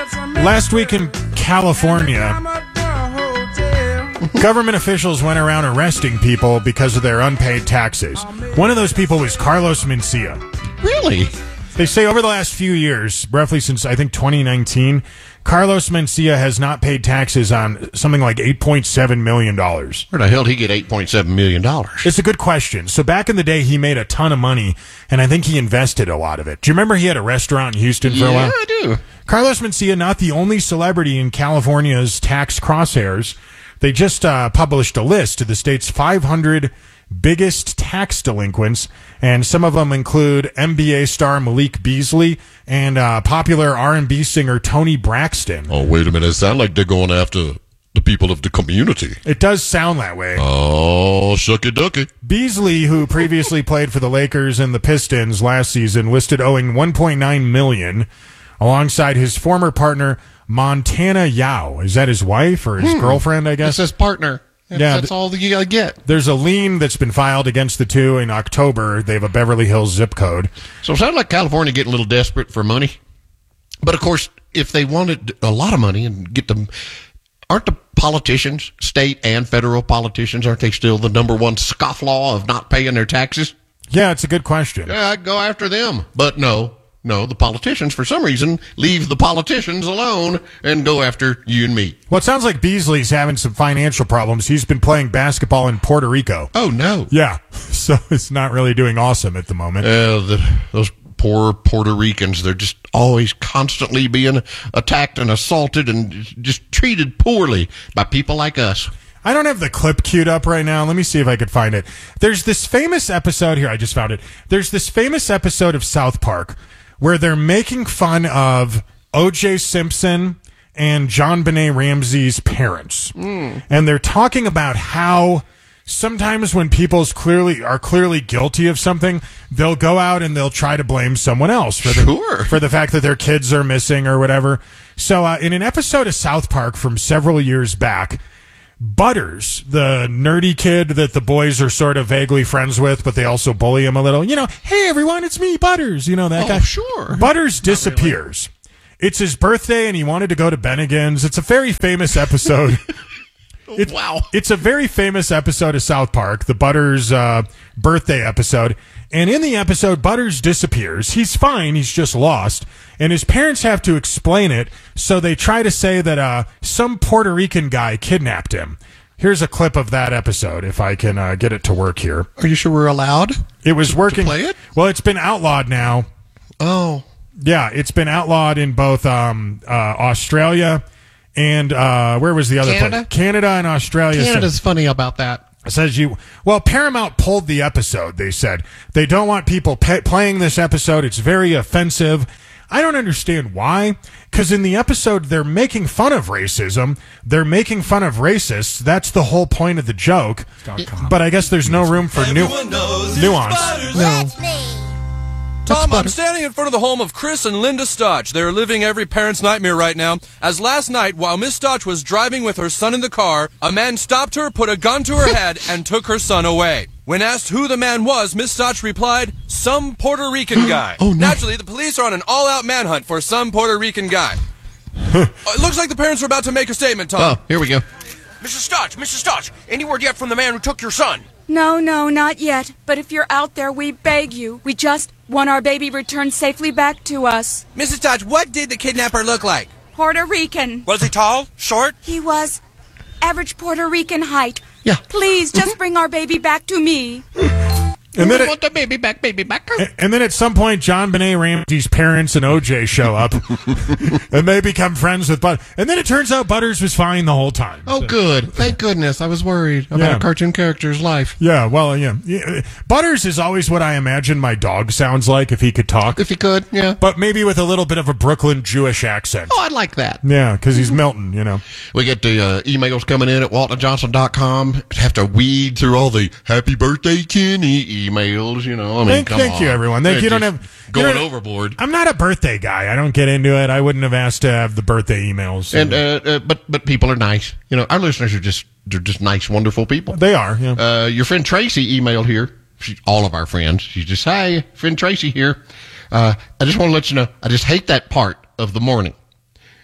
Last week in California, government officials went around arresting people because of their unpaid taxes. One of those people was Carlos Mencia. Really? They say over the last few years, roughly since I think 2019, Carlos Mencia has not paid taxes on something like $8.7 million. Where the hell did he get $8.7 million? It's a good question. So back in the day, he made a ton of money, and I think he invested a lot of it. Do you remember he had a restaurant in Houston for a while? Yeah, I do. Carlos Mencia, not the only celebrity in California's tax crosshairs. They just published a list of the state's 500 biggest tax delinquents, and some of them include NBA star Malik Beasley and popular R&B singer Toni Braxton. Oh, wait a minute. It sounds like they're going after the people of the community. It does sound that way. Oh, shucky ducky. Beasley, who previously played for the Lakers and the Pistons last season, listed owing $1.9 million alongside his former partner Montana Yao. Is that his wife or his girlfriend, I guess? It says partner. That's all you gotta get. There's a lien that's been filed against the two in October. They have a Beverly Hills zip code. So it sounds like California getting a little desperate for money. But, of course, if they wanted a lot of money and get them, aren't the politicians, state and federal politicians, aren't they still the number one scofflaw of not paying their taxes? Yeah, it's a good question. Yeah, I'd go after them. But no, the politicians, for some reason, leave the politicians alone and go after you and me. Well, it sounds like Beasley's having some financial problems. He's been playing basketball in Puerto Rico. Oh, no. Yeah, so it's not really doing awesome at the moment. Those poor Puerto Ricans, they're just always constantly being attacked and assaulted and just treated poorly by people like us. I don't have the clip queued up right now. Let me see if I could find it. There's this famous episode here. I just found it. There's this famous episode of South Park where they're making fun of O.J. Simpson and JonBenet Ramsey's parents. And they're talking about how sometimes when people are clearly guilty of something, they'll go out and they'll try to blame someone else for the fact that their kids are missing or whatever. So in an episode of South Park from several years back, Butters, the nerdy kid that the boys are sort of vaguely friends with, but they also bully him a little. You know, hey, everyone, it's me, Butters. You know, that guy. Sure. Butters disappears. Really. It's his birthday, and he wanted to go to Bennigan's. It's a very famous episode. Wow. It's a very famous episode of South Park, the Butters birthday episode. And in the episode, Butters disappears. He's fine. He's just lost. And his parents have to explain it, so they try to say that some Puerto Rican guy kidnapped him. Here's a clip of that episode, if I can get it to work here. Are you sure we're allowed? It was working. To play it? Well, it's been outlawed now. Oh. Yeah, it's been outlawed in both Australia and where was the other place? Canada and Australia. Canada's funny about that. Says Paramount pulled the episode. They said they don't want people playing this episode. It's very offensive. I don't understand why, because in the episode they're making fun of racism. They're making fun of racists. That's the whole point of the joke. But I guess there's no room for nuance. No. Tom, I'm standing in front of the home of Chris and Linda Stotch. They're living every parent's nightmare right now, as last night, while Miss Stotch was driving with her son in the car, a man stopped her, put a gun to her head, and took her son away. When asked who the man was, Miss Stotch replied, some Puerto Rican guy. Oh, no. Naturally, the police are on an all-out manhunt for some Puerto Rican guy. It looks like the parents are about to make a statement, Tom. Oh, here we go. Mrs. Stotch, any word yet from the man who took your son? No, not yet. But if you're out there, we beg you. We just want our baby returned safely back to us. Mrs. Stotch, what did the kidnapper look like? Puerto Rican. Was he tall? Short? He was average Puerto Rican height. Yeah. Please, just bring our baby back to me. And then, want the baby back. And then at some point, JonBenet Ramsey's parents and OJ show up, and they become friends with Butters. And then it turns out Butters was fine the whole time. Oh, good. Thank goodness. I was worried about a cartoon character's life. Yeah, well, yeah. Butters is always what I imagine my dog sounds like if he could talk. If he could, yeah. But maybe with a little bit of a Brooklyn Jewish accent. Oh, I'd like that. Yeah, because he's Milton, you know. We get the emails coming in at waltonjohnson.com. Have to weed through all the happy birthday Kenny emails, you know. I mean, thank you, everyone. Thank you. Don't have going overboard. I'm not a birthday guy. I don't get into it. I wouldn't have asked to have the birthday emails. And but people are nice. You know, our listeners are just nice, wonderful people. They are. Yeah. Your friend Tracy emailed here. All of our friends. She's just, hi, friend Tracy here. I just want to let you know, I just hate that part of the morning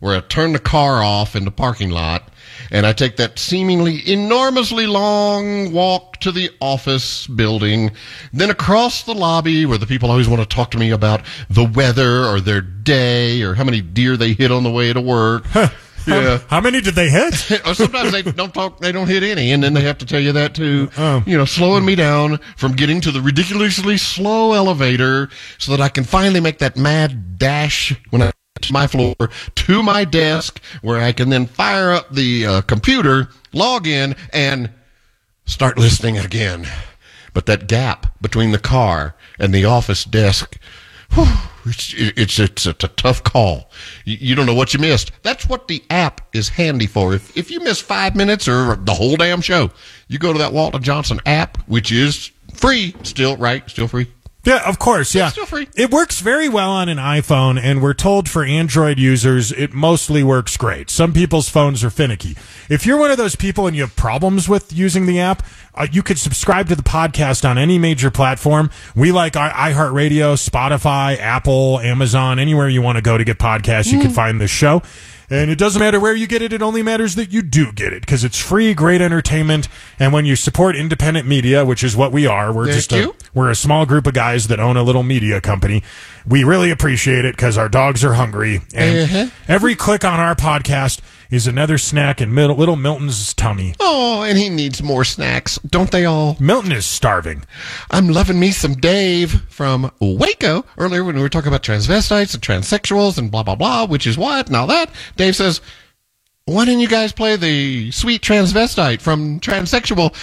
where I turn the car off in the parking lot, and I take that seemingly enormously long walk to the office building, then across the lobby where the people always want to talk to me about the weather or their day or how many deer they hit on the way to work. Yeah. How many did they hit? Sometimes they don't hit any, and then they have to tell you that too. Slowing me down from getting to the ridiculously slow elevator so that I can finally make that mad dash when I get to my floor to my desk where I can then fire up the computer, log in, and start listening again. But that gap between the car and the office desk, whew, it's a tough call. You don't know what you missed. That's what the app is handy for. If you miss 5 minutes or the whole damn show, you go to that Walton Johnson app, which is free still, right? Still free. Yeah, of course, yeah. It's still free. It works very well on an iPhone, and we're told for Android users, it mostly works great. Some people's phones are finicky. If you're one of those people and you have problems with using the app, you could subscribe to the podcast on any major platform. We like iHeartRadio, Spotify, Apple, Amazon, anywhere you want to go to get podcasts, you can find this show. And it doesn't matter where you get it. It only matters that you do get it because it's free, great entertainment. And when you support independent media, which is what we are, we're a small group of guys that own a little media company. We really appreciate it because our dogs are hungry. And every click on our podcast is another snack in little Milton's tummy. Oh, and he needs more snacks. Don't they all? Milton is starving. I'm loving me some Dave from Waco. Earlier when we were talking about transvestites and transsexuals and blah, blah, blah, which is what and all that, Dave says, why didn't you guys play the sweet transvestite from Transsexual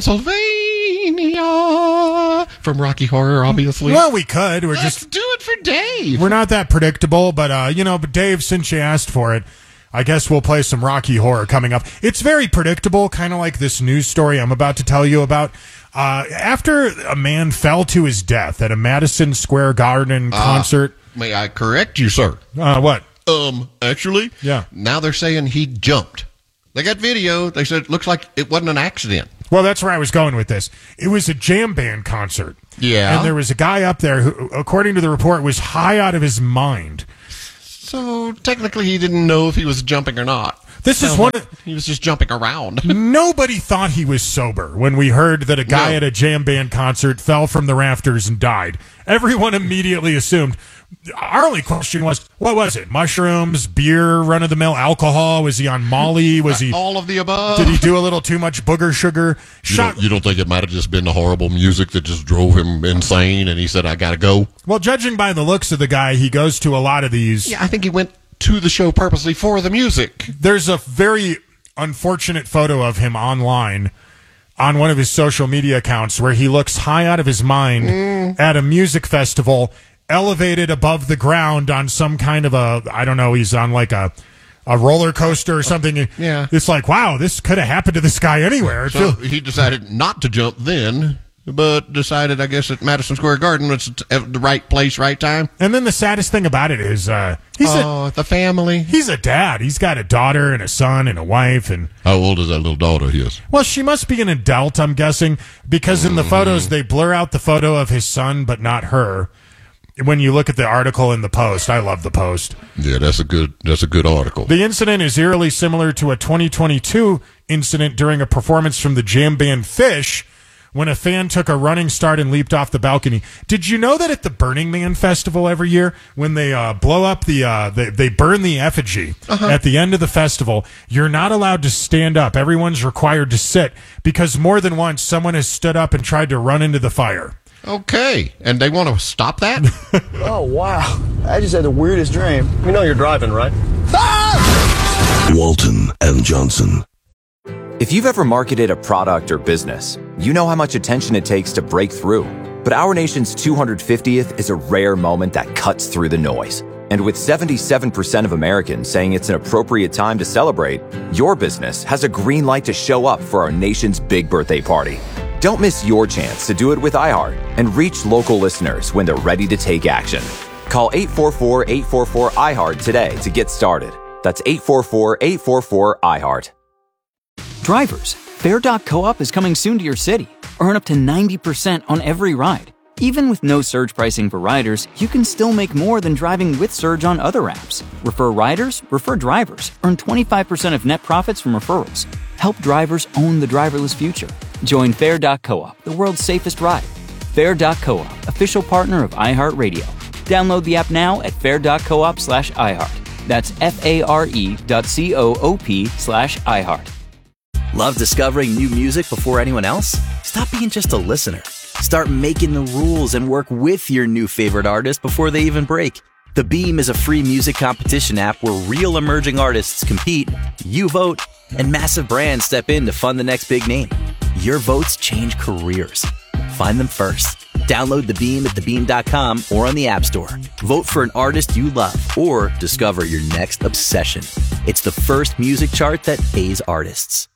Transylvania from Rocky Horror, obviously? Well, we could. Let's do it for Dave. We're not that predictable, but, but Dave, since you asked for it, I guess we'll play some Rocky Horror coming up. It's very predictable, kind of like this news story I'm about to tell you about. After a man fell to his death at a Madison Square Garden concert. May I correct you, sir? What? Actually, yeah. Now they're saying he jumped. They got video. They said it looks like it wasn't an accident. Well, that's where I was going with this. It was a jam band concert. Yeah. And there was a guy up there who, according to the report, was high out of his mind. So technically he didn't know if he was jumping or not. This is one. He was just jumping around. Nobody thought he was sober when we heard that a guy at a jam band concert fell from the rafters and died. Everyone immediately assumed. Our only question was, what was it? Mushrooms, beer, run-of-the-mill alcohol? Was he on Molly? Was he all of the above? Did he do a little too much booger sugar? You don't think it might have just been the horrible music that just drove him insane and he said, I gotta go? Well, judging by the looks of the guy, he goes to a lot of these. Yeah, I think he went to the show purposely for the music. There's a very unfortunate photo of him online on one of his social media accounts where he looks high out of his mind at a music festival, elevated above the ground on some kind of he's on like a roller coaster or something. Yeah. It's like, wow, this could have happened to this guy anywhere. So he decided not to jump then, but decided, I guess, at Madison Square Garden was the right place, right time. And then the saddest thing about it is the family. He's a dad. He's got a daughter and a son and a wife. And how old is that little daughter of his? Well, she must be an adult, I'm guessing, because in the photos, they blur out the photo of his son, but not her. When you look at the article in the Post, I love the Post. Yeah, that's a good article. The incident is eerily similar to a 2022 incident during a performance from the jam band Fish, when a fan took a running start and leaped off the balcony. Did you know that at the Burning Man Festival every year, when they blow up they burn the effigy at the end of the festival, you're not allowed to stand up. Everyone's required to sit because more than once someone has stood up and tried to run into the fire. Okay, and they want to stop that? Oh, wow. I just had the weirdest dream. You know you're driving, right? Walton and Johnson. If you've ever marketed a product or business, you know how much attention it takes to break through. But our nation's 250th is a rare moment that cuts through the noise. And with 77% of Americans saying it's an appropriate time to celebrate, your business has a green light to show up for our nation's big birthday party. Don't miss your chance to do it with iHeart and reach local listeners when they're ready to take action. Call 844-844-iHeart today to get started. That's 844-844-iHeart. Drivers, Fair.coop is coming soon to your city. Earn up to 90% on every ride. Even with no surge pricing for riders, you can still make more than driving with Surge on other apps. Refer riders, refer drivers. Earn 25% of net profits from referrals. Help drivers own the driverless future. Join Fair.coop, the world's safest ride. Fair.coop, official partner of iHeartRadio. Download the app now at fair.coop/iHeart. That's FARE.coop/iHeart. Love discovering new music before anyone else? Stop being just a listener. Start making the rules and work with your new favorite artist before they even break. The Beam is a free music competition app where real emerging artists compete, you vote, and massive brands step in to fund the next big name. Your votes change careers. Find them first. Download The Beam at thebeam.com or on the App Store. Vote for an artist you love or discover your next obsession. It's the first music chart that pays artists.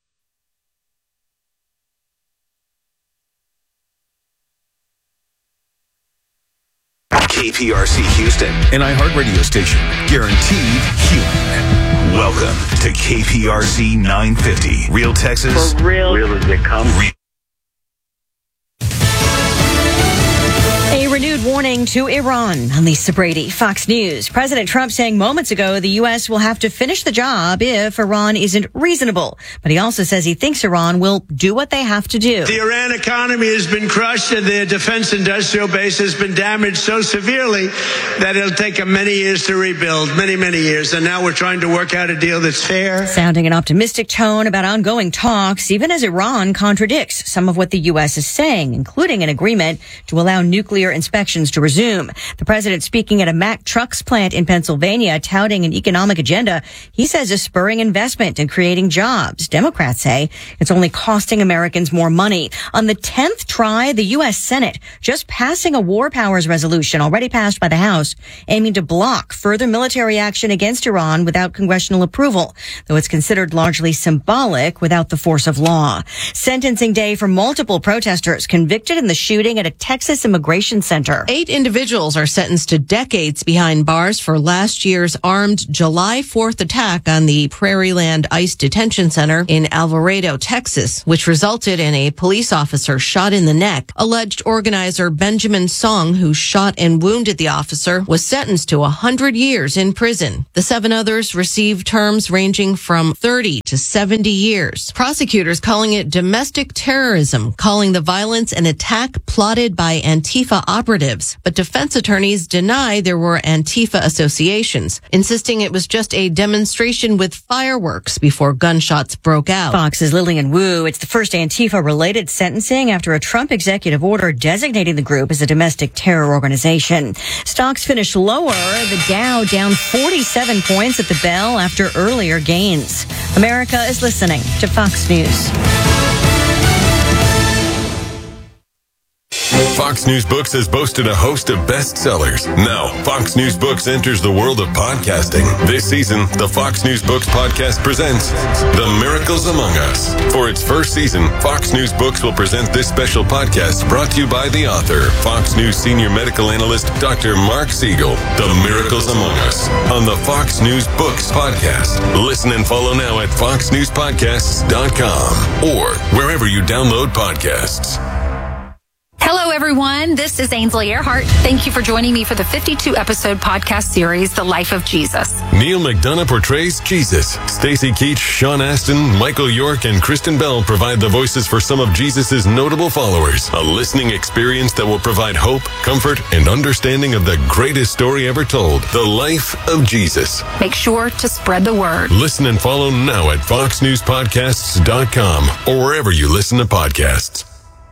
KPRC Houston, an iHeart radio station, guaranteed human. Welcome to KPRC 950, Real Texas. For real. Real as they come. A renewed warning to Iran. I'm Lisa Brady, Fox News. President Trump saying moments ago the U.S. will have to finish the job if Iran isn't reasonable. But he also says he thinks Iran will do what they have to do. The Iran economy has been crushed and their defense industrial base has been damaged so severely that it'll take them many years to rebuild, many, many years. And now we're trying to work out a deal that's fair. Sounding an optimistic tone about ongoing talks, even as Iran contradicts some of what the U.S. is saying, including an agreement to allow nuclear inspections to resume. The president speaking at a Mack Trucks plant in Pennsylvania, touting an economic agenda he says is spurring investment and creating jobs. Democrats say it's only costing Americans more money. On the 10th try, the U.S. Senate just passing a war powers resolution already passed by the House, aiming to block further military action against Iran without congressional approval, though it's considered largely symbolic without the force of law. Sentencing day for multiple protesters convicted in the shooting at a Texas immigration center. 8 individuals are sentenced to decades behind bars for last year's armed July 4th attack on the Prairieland ICE Detention Center in Alvarado, Texas, which resulted in a police officer shot in the neck. Alleged organizer Benjamin Song, who shot and wounded the officer, was sentenced to 100 years in prison. The 7 others received terms ranging from 30 to 70 years. Prosecutors calling it domestic terrorism, calling the violence an attack plotted by Antifa operatives, but defense attorneys deny there were Antifa associations, insisting it was just a demonstration with fireworks before gunshots broke out. Fox's Lillian Wu. It's the first Antifa-related sentencing after a Trump executive order designating the group as a domestic terror organization. Stocks finished lower, the Dow down 47 points at the bell after earlier gains. America is listening to Fox News. Fox News Books has boasted a host of bestsellers. Now, Fox News Books enters the world of podcasting. This season, the Fox News Books podcast presents The Miracles Among Us. For its first season, Fox News Books will present this special podcast brought to you by the author, Fox News senior medical analyst, Dr. Mark Siegel. The Miracles Among Us on the Fox News Books podcast. Listen and follow now at foxnewspodcasts.com or wherever you download podcasts. Hello, everyone. This is Ainsley Earhart. Thank you for joining me for the 52-episode podcast series, The Life of Jesus. Neil McDonough portrays Jesus. Stacey Keach, Sean Astin, Michael York, and Kristen Bell provide the voices for some of Jesus' notable followers. A listening experience that will provide hope, comfort, and understanding of the greatest story ever told, The Life of Jesus. Make sure to spread the word. Listen and follow now at foxnewspodcasts.com or wherever you listen to podcasts.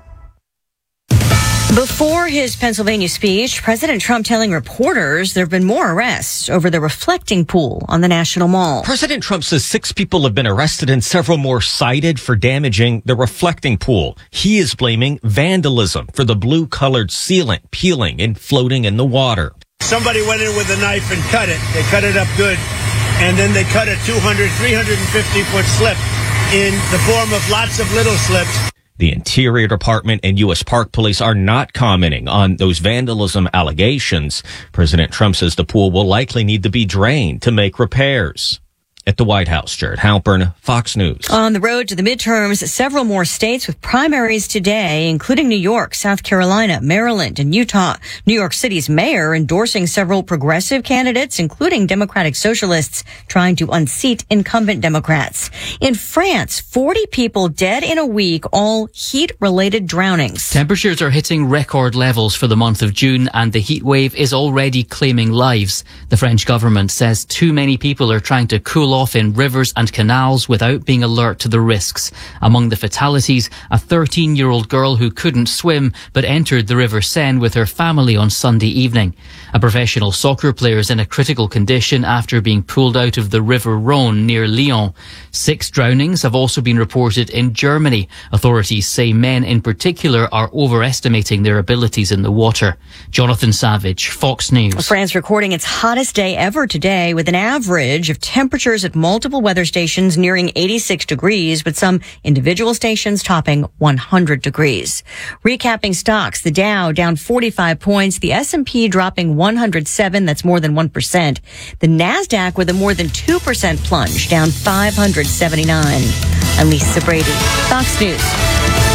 Before his Pennsylvania speech, President Trump telling reporters there have been more arrests over the reflecting pool on the National Mall. President Trump says 6 people have been arrested and several more cited for damaging the reflecting pool. He is blaming vandalism for the blue-colored sealant peeling and floating in the water. Somebody went in with a knife and cut it. They cut it up good. And then they cut a 200, 350-foot slip in the form of lots of little slips. The Interior Department and U.S. Park Police are not commenting on those vandalism allegations. President Trump says the pool will likely need to be drained to make repairs. at the White House. Jared Halpern, Fox News. On the road to the midterms, several more states with primaries today, including New York, South Carolina, Maryland, and Utah. New York City's mayor endorsing several progressive candidates, including Democratic Socialists, trying to unseat incumbent Democrats. In France, 40 people dead in a week, all heat-related drownings. Temperatures are hitting record levels for the month of June, and the heat wave is already claiming lives. The French government says too many people are trying to cool off in rivers and canals without being alert to the risks. Among the fatalities, a 13-year-old girl who couldn't swim but entered the River Seine with her family on Sunday evening. A professional soccer player is in a critical condition after being pulled out of the River Rhône near Lyon. 6 drownings have also been reported in Germany. Authorities say men in particular are overestimating their abilities in the water. Jonathan Savage, Fox News. France recording its hottest day ever today with an average of temperatures at multiple weather stations nearing 86 degrees, with some individual stations topping 100 degrees. Recapping stocks, the Dow down 45 points, the S&P dropping 107, that's more than 1%. The NASDAQ with a more than 2% plunge, down 579. I'm Lisa Brady, Fox News.